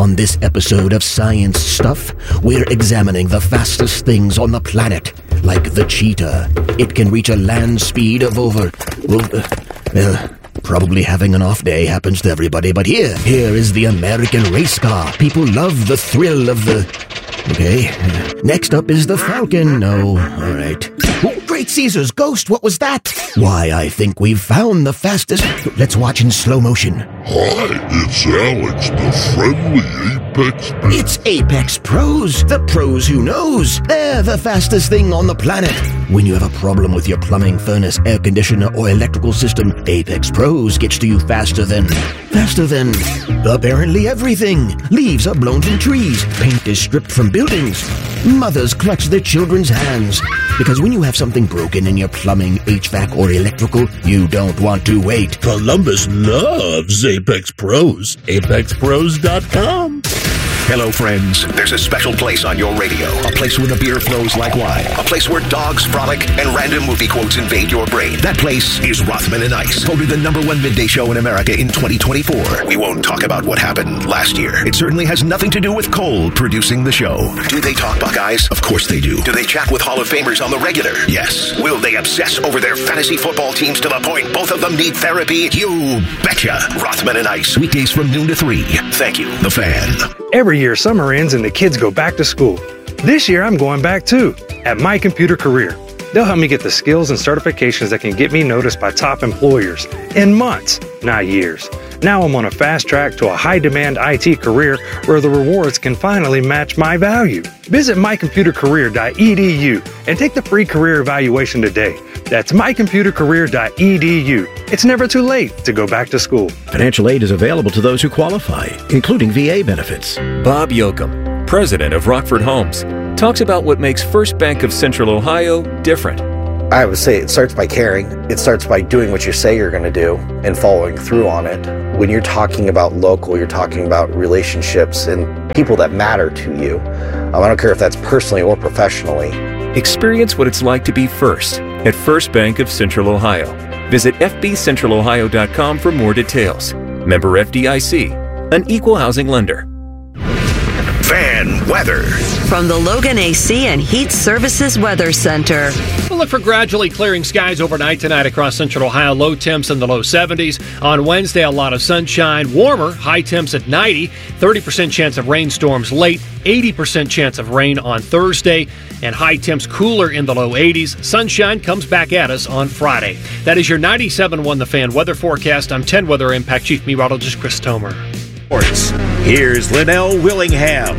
On this episode of Science Stuff, we're examining the fastest things on the planet, like the cheetah. It can reach a land speed of over... probably having an off day happens to everybody, but here is the American race car. People love the thrill of the... Okay. Next up is the Falcon. No, all right. Oh, Great Caesar's ghost, what was that? Why, I think we've found the fastest... Let's watch in slow motion. Hi, it's Alex, the friendly Apex Pro. It's Apex Pros, the pros who knows. They're the fastest thing on the planet. When you have a problem with your plumbing, furnace, air conditioner, or electrical system, Apex Pros gets to you faster than apparently everything. Leaves are blown from trees. Paint is stripped from buildings. Mothers clutch their children's hands. Because when you have something broken in your plumbing, HVAC, or electrical, you don't want to wait. Columbus loves Apex Pros. ApexPros.com. Hello, friends. There's a special place on your radio. A place where the beer flows like wine. A place where dogs frolic and random movie quotes invade your brain. That place is Rothman and Ice, voted the #1 midday show in America in 2024. We won't talk about what happened last year. It certainly has nothing to do with Cole producing the show. Do they talk Buckeyes? Of course they do. Do they chat with Hall of Famers on the regular? Yes. Will they obsess over their fantasy football teams to the point both of them need therapy? You betcha. Rothman and Ice, weekdays from noon to 3. Thank you, The Fan. Every year, summer ends and the kids go back to school. This year, I'm going back too, at My Computer Career. They'll help me get the skills and certifications that can get me noticed by top employers in months, not years. Now I'm on a fast track to a high-demand IT career where the rewards can finally match my value. Visit mycomputercareer.edu and take the free career evaluation today. That's mycomputercareer.edu. It's never too late to go back to school. Financial aid is available to those who qualify, including VA benefits. Bob Yoakum, president of Rockford Homes, talks about what makes First Bank of Central Ohio different. I would say it starts by caring. It starts by doing what you say you're going to do and following through on it. When you're talking about local, you're talking about relationships and people that matter to you. I don't care if that's personally or professionally. Experience what it's like to be first at First Bank of Central Ohio. Visit fbcentralohio.com for more details. Member FDIC, an equal housing lender. Fan weather. From the Logan AC and Heat Services Weather Center. We'll look for gradually clearing skies overnight tonight across central Ohio. Low temps in the low 70s. On Wednesday, a lot of sunshine. Warmer, high temps at 90. 30% chance of rainstorms late. 80% chance of rain on Thursday. And high temps cooler in the low 80s. Sunshine comes back at us on Friday. That is your 97.1 The Fan weather forecast. I'm 10 Weather Impact Chief Meteorologist Chris Tomer. Here's Linnell Willingham.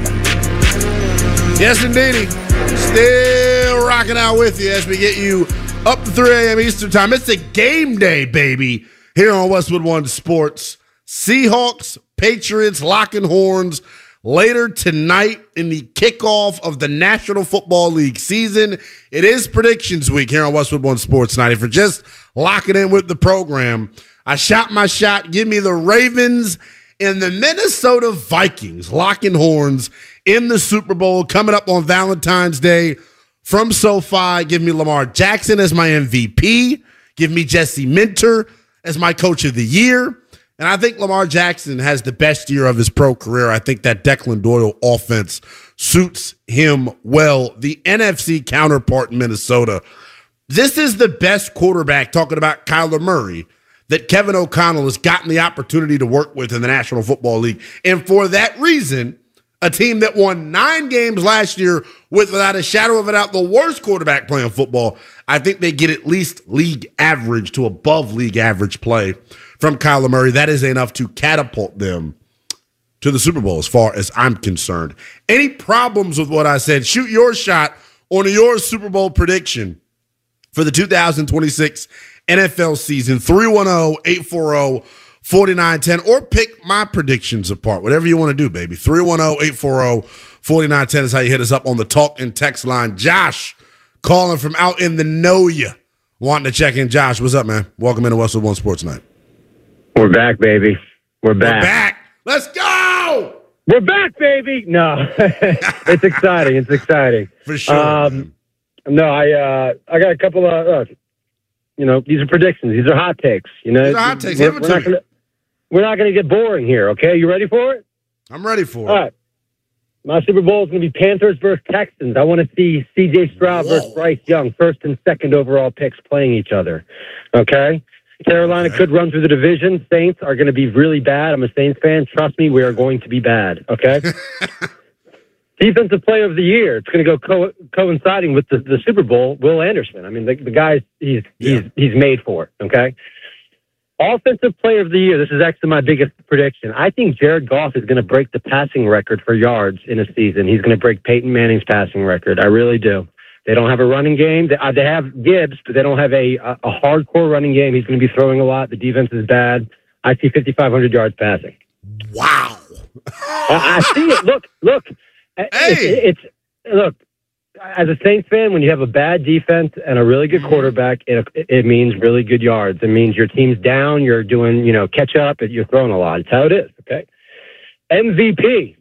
Yes, indeedy. Still rocking out with you as we get you up to 3 a.m. Eastern Time. It's a game day, baby, here on Westwood One Sports. Seahawks, Patriots, locking horns later tonight in the kickoff of the National Football League season. It is predictions week here on Westwood One Sports Night. If you're just locking in with the program, I shot my shot. Give me the Ravens and the Minnesota Vikings locking horns in the Super Bowl coming up on Valentine's Day from SoFi. Give me Lamar Jackson as my MVP. Give me Jesse Minter as my coach of the year. And I think Lamar Jackson has the best year of his pro career. I think that Declan Doyle offense suits him well. The NFC counterpart in Minnesota. This is the best quarterback, talking about Kyler Murray, that Kevin O'Connell has gotten the opportunity to work with in the National Football League. And for that reason, a team that won 9 games last year with, without a shadow of a doubt, the worst quarterback playing football, I think they get at least league average to above league average play from Kyler Murray. That is enough to catapult them to the Super Bowl as far as I'm concerned. Any problems with what I said, shoot your shot on your Super Bowl prediction for the 2026 NFL season, 310-840-4910, or pick my predictions apart. Whatever you want to do, baby. 310-840-4910 is how you hit us up on the talk and text line. Josh calling from out in the know ya, wanting to check in. Josh, what's up, man? Welcome into Westwood One Sports Night. We're back, baby. We're back. We're back. Let's go! We're back, baby. No, it's exciting. It's exciting. For sure. No, I got a couple of, these are predictions. These are hot takes. These are hot takes. We're not going to get boring here, okay? You ready for it? I'm ready for it. All right. My Super Bowl is going to be Panthers versus Texans. I want to see C.J. Stroud versus Bryce Young, first and second overall picks playing each other. Okay? Carolina could run through the division. Saints are going to be really bad. I'm a Saints fan. Trust me, we are going to be bad. Okay? Defensive Player of the Year. It's going to go coinciding with the Super Bowl. Will Anderson. I mean, the guy's he's made for it. Okay. Offensive Player of the Year. This is actually my biggest prediction. I think Jared Goff is going to break the passing record for yards in a season. He's going to break Peyton Manning's passing record. I really do. They don't have a running game. They have Gibbs, but they don't have a hardcore running game. He's going to be throwing a lot. The defense is bad. I see 5,500 yards passing. Wow. I see it. Look. Hey. Look, as a Saints fan, when you have a bad defense and a really good quarterback, it means really good yards. It means your team's down, you're doing, catch up, and you're throwing a lot. It's how it is, okay? MVP.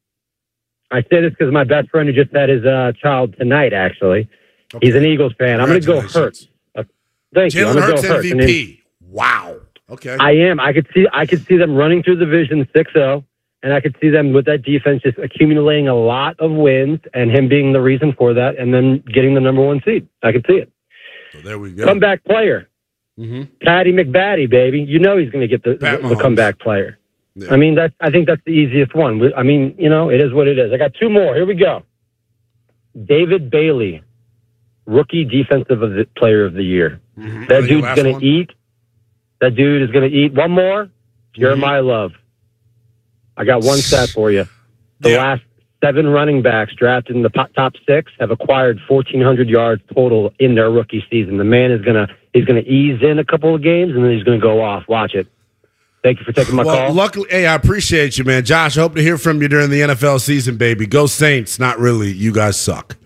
I say this because my best friend who just had his child tonight, actually. Okay. He's an Eagles fan. I'm going to go Hurts. Thank you. I'm going to go Hurts. MVP. Wow. Okay. I am. I could see them running through the division 6-0. And I could see them with that defense just accumulating a lot of wins and him being the reason for that and then getting the number 1 seed. I could see it. So there we go. Comeback player. Patty McBatty, baby. You know he's going to get the comeback player. Yeah. I mean, I think that's the easiest one. I mean, it is what it is. I got 2 more. Here we go. David Bailey, Rookie Defensive Player of the Year. That dude's going to eat. That dude is going to eat. One more. Jeremiah Love. I got one stat for you. The last 7 running backs drafted in the top 6 have acquired 1,400 yards total in their rookie season. The man is he's gonna ease in a couple of games and then he's gonna go off. Watch it. Thank you for taking my call. Luckily, hey, I appreciate you, man. Josh, I hope to hear from you during the NFL season, baby. Go Saints. Not really. You guys suck.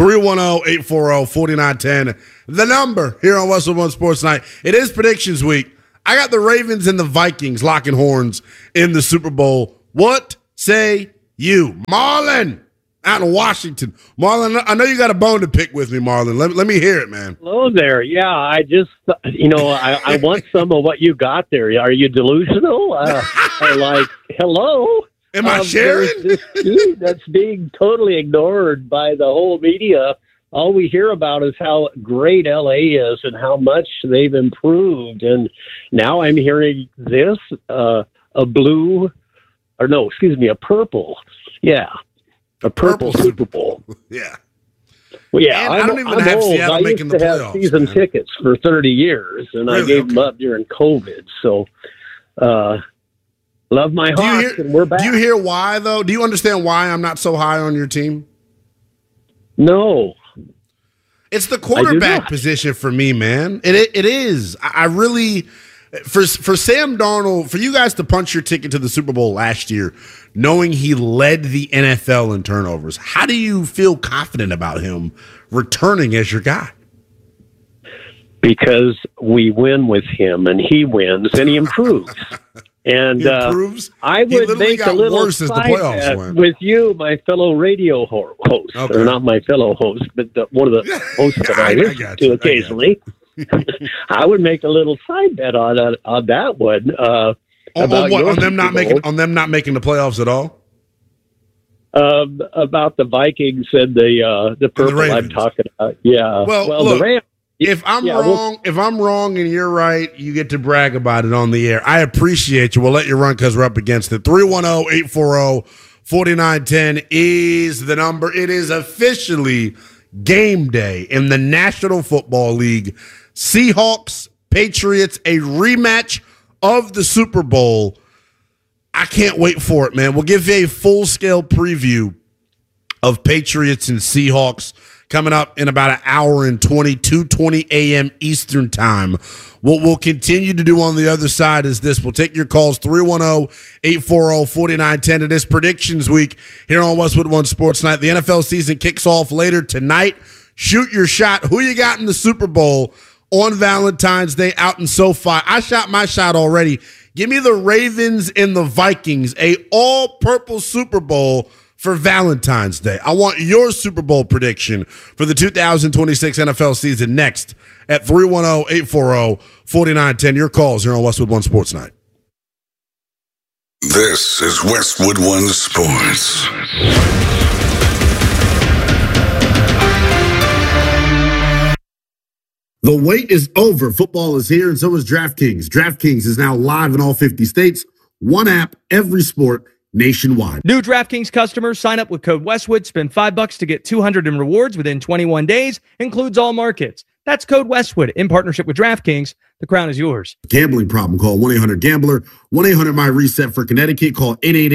310-840-4910. The number here on Westwood One Sports Night. It is predictions week. I got the Ravens and the Vikings locking horns in the Super Bowl. What say you? Marlon out in Washington. Marlon, I know you got a bone to pick with me, Marlon. Let me hear it, man. Hello there. Yeah, I just, I want some of what you got there. Are you delusional? Hello? Am I sharing? There's this dude that's being totally ignored by the whole media. All we hear about is how great LA is and how much they've improved. And now I'm hearing this, a purple. Yeah. A purple Super Bowl. Yeah. Well, yeah, I don't even have Seattle making the playoffs. I used to have season tickets for 30 years, and I gave them up during COVID. So, love my Hawks, and we're back. Do you hear why, though? Do you understand why I'm not so high on your team? No. It's the quarterback position for me, man. It is. I really... For Sam Darnold, for you guys to punch your ticket to the Super Bowl last year, knowing he led the NFL in turnovers, how do you feel confident about him returning as your guy? Because we win with him, and he wins, and he improves. And he improves? I would make a little side with you, my fellow radio host, or not my fellow host, but one of the hosts that I listen to occasionally. I would make a little side bet on that one. On them not making the playoffs at all. About the Vikings and the purple I'm talking about. Yeah. Well look, the Rams. If I'm wrong and you're right, you get to brag about it on the air. I appreciate you. We'll let you run because we're up against it. 310-840-4910 is the number. It is officially game day in the National Football League. Seahawks, Patriots, a rematch of the Super Bowl. I can't wait for it, man. We'll give you a full-scale preview of Patriots and Seahawks coming up in about an hour and 2:20 a.m. Eastern time. What we'll continue to do on the other side is this. We'll take your calls, 310-840-4910. It is predictions week here on Westwood One Sports Night. The NFL season kicks off later tonight. Shoot your shot. Who you got in the Super Bowl on Valentine's Day out in SoFi? I shot my shot already. Give me the Ravens and the Vikings, a all-purple Super Bowl for Valentine's Day. I want your Super Bowl prediction for the 2026 NFL season next at 310-840-4910. Your calls here on Westwood One Sports Night. This is Westwood One Sports. The wait is over. Football is here, and so is DraftKings. DraftKings is now live in all 50 states. One app, every sport, nationwide. New DraftKings customers sign up with code Westwood. Spend $5 to get $200 in rewards within 21 days. Includes all markets. That's code Westwood in partnership with DraftKings. The crown is yours. Gambling problem? Call 1-800-GAMBLER. 1-800-MY-RESET for Connecticut. Call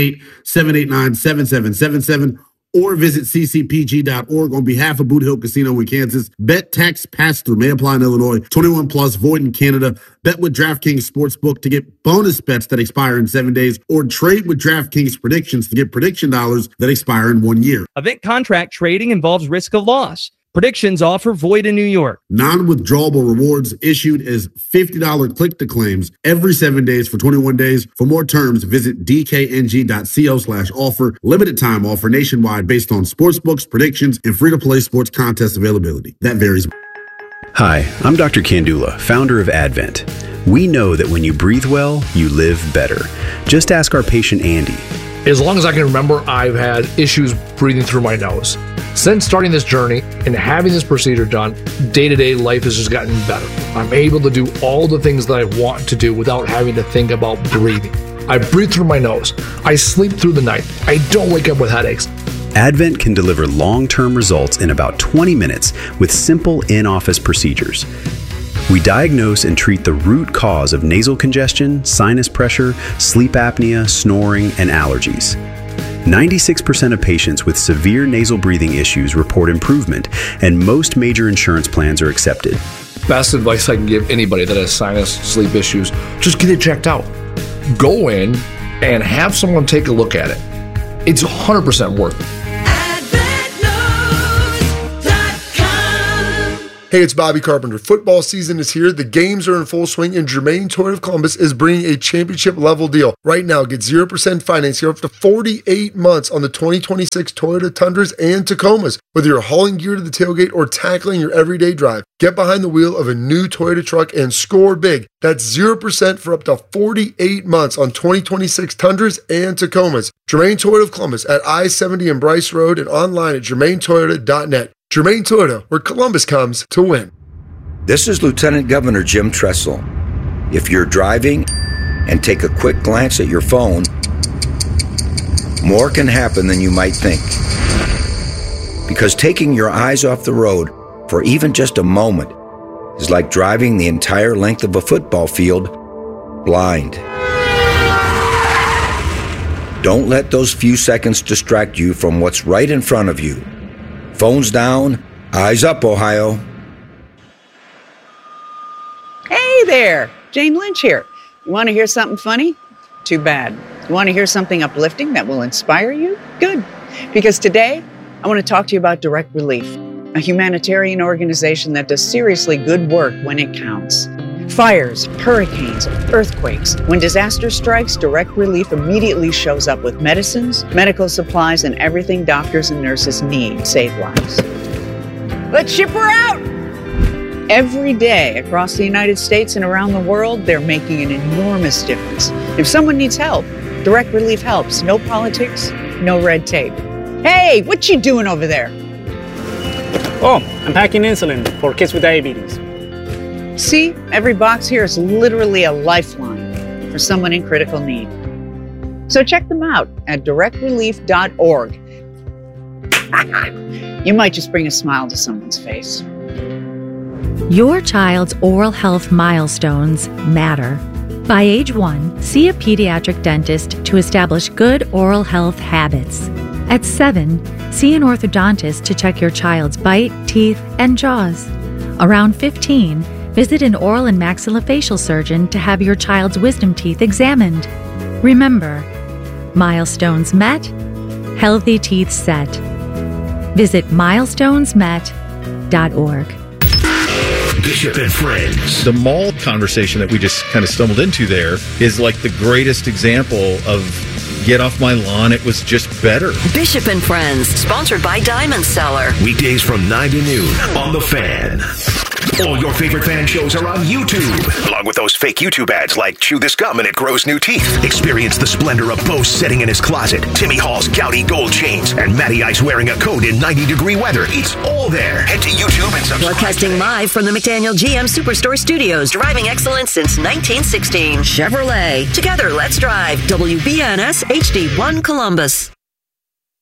888-789-7777. Or visit ccpg.org on behalf of Boot Hill Casino in Kansas. Bet tax pass-through may apply in Illinois. 21 plus, void in Canada. Bet with DraftKings Sportsbook to get bonus bets that expire in 7 days. Or trade with DraftKings predictions to get prediction dollars that expire in 1 year. Event contract trading involves risk of loss. Predictions offer void in New York. Non-withdrawable rewards issued as $50 click-to-claims every 7 days for 21 days. For more terms, visit dkng.co/offer. Limited time offer nationwide based on sportsbooks, predictions, and free-to-play sports contest availability. That varies. Hi, I'm Dr. Kandula, founder of Advent. We know that when you breathe well, you live better. Just ask our patient Andy. As long as I can remember, I've had issues breathing through my nose. Since starting this journey and having this procedure done, day-to-day life has just gotten better. I'm able to do all the things that I want to do without having to think about breathing. I breathe through my nose. I sleep through the night. I don't wake up with headaches. Advent can deliver long-term results in about 20 minutes with simple in-office procedures. We diagnose and treat the root cause of nasal congestion, sinus pressure, sleep apnea, snoring, and allergies. 96% of patients with severe nasal breathing issues report improvement, and most major insurance plans are accepted. Best advice I can give anybody that has sinus, sleep issues, just get it checked out. Go in and have someone take a look at it. It's 100% worth it. Hey, it's Bobby Carpenter. Football season is here. The games are in full swing, and Germain Toyota of Columbus is bringing a championship-level deal. Right now, get 0% financing up to 48 months on the 2026 Toyota Tundras and Tacomas. Whether you're hauling gear to the tailgate or tackling your everyday drive, get behind the wheel of a new Toyota truck and score big. That's 0% for up to 48 months on 2026 Tundras and Tacomas. Germain Toyota of Columbus at I-70 and Bryce Road and online at germaintoyota.net. Germain Toyota, where Columbus comes to win. This is Lieutenant Governor Jim Tressel. If you're driving and take a quick glance at your phone, more can happen than you might think. Because taking your eyes off the road for even just a moment is like driving the entire length of a football field blind. Don't let those few seconds distract you from what's right in front of you. Phones down, eyes up, Ohio. Hey there, Jane Lynch here. You want to hear something funny? Too bad. You want to hear something uplifting that will inspire you? Good. Because today, I want to talk to you about Direct Relief, a humanitarian organization that does seriously good work when it counts. Fires, hurricanes, earthquakes. When disaster strikes, Direct Relief immediately shows up with medicines, medical supplies, and everything doctors and nurses need to save lives. Let's ship her out! Every day across the United States and around the world, they're making an enormous difference. If someone needs help, Direct Relief helps. No politics, no red tape. Hey, what you doing over there? Oh, I'm packing insulin for kids with diabetes. See, every box here is literally a lifeline for someone in critical need. So check them out at directrelief.org. You might just bring a smile to someone's face. Your child's oral health milestones matter. By age 1, see a pediatric dentist to establish good oral health habits. At 7, see an orthodontist to check your child's bite, teeth, and jaws. Around 15, visit an oral and maxillofacial surgeon to have your child's wisdom teeth examined. Remember, milestones met, healthy teeth set. Visit milestonesmet.org. Bishop and Friends. The mall conversation that we just kind of stumbled into there is like the greatest example of get off my lawn, it was just better. Bishop and Friends, sponsored by Diamond Cellar. Weekdays from 9 to noon on The Fan. All your favorite fan shows are on YouTube, along with those fake YouTube ads like chew this gum and it grows new teeth. Experience the splendor of Bo sitting in his closet, Timmy Hall's gouty gold chains, and Matty Ice wearing a coat in 90-degree weather. It's all there. Head to YouTube and subscribe. Broadcasting live from the McDaniel GM Superstore Studios, driving excellence since 1916. Chevrolet. Together, let's drive. WBNS HD1 Columbus.